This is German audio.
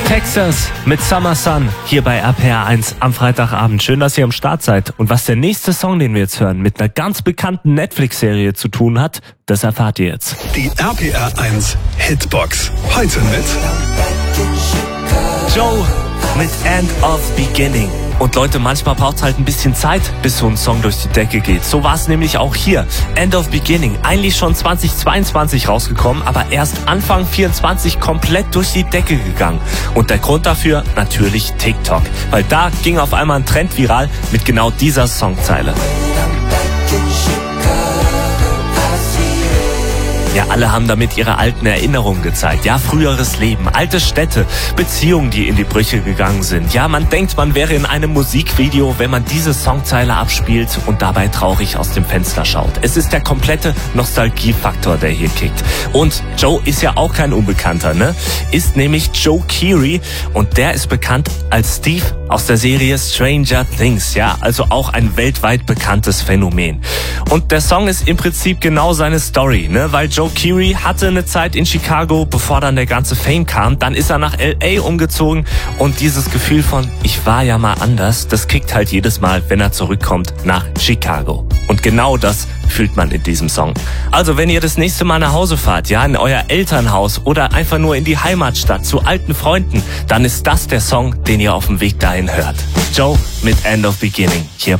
Texas mit Summer Sun hier bei RPR 1 am Freitagabend. Schön, dass ihr am Start seid. Und was der nächste Song, den wir jetzt hören, mit einer ganz bekannten Netflix-Serie zu tun hat, das erfahrt ihr jetzt. Die RPR 1 Hitbox. Heute mit Joe mit End of Beginning. Und Leute, manchmal braucht es halt ein bisschen Zeit, bis so ein Song durch die Decke geht. So war es nämlich auch hier. End of Beginning, eigentlich schon 2022 rausgekommen, aber erst Anfang 24 komplett durch die Decke gegangen. Und der Grund dafür natürlich TikTok. Weil da ging auf einmal ein Trend viral mit genau dieser Songzeile. Ja, alle haben damit ihre alten Erinnerungen gezeigt. Ja, früheres Leben, alte Städte, Beziehungen, die in die Brüche gegangen sind. Ja, man denkt, man wäre in einem Musikvideo, wenn man diese Songzeile abspielt und dabei traurig aus dem Fenster schaut. Es ist der komplette Nostalgiefaktor, der hier kickt. Und Joe ist ja auch kein Unbekannter, ne? Ist nämlich Joe Keery und der ist bekannt als Steve aus der Serie Stranger Things. Ja, also auch ein weltweit bekanntes Phänomen. Und der Song ist im Prinzip genau seine Story, ne? Weil Joe Keery hatte eine Zeit in Chicago, bevor dann der ganze Fame kam. Dann ist er nach L.A. umgezogen und dieses Gefühl von, ich war ja mal anders, das kickt halt jedes Mal, wenn er zurückkommt nach Chicago. Und genau das fühlt man in diesem Song. Also wenn ihr das nächste Mal nach Hause fahrt, ja, in euer Elternhaus oder einfach nur in die Heimatstadt zu alten Freunden, dann ist das der Song, den ihr auf dem Weg dahin hört. Joe mit End of Beginning hier